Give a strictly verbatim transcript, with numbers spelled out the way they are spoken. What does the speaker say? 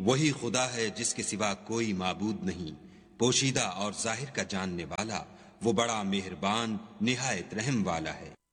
वही खुदा है जिसके सिवा कोई माबूद नहीं, पोशीदा और जाहिर का जानने वाला, वो बड़ा मेहरबान निहायत रहम वाला है।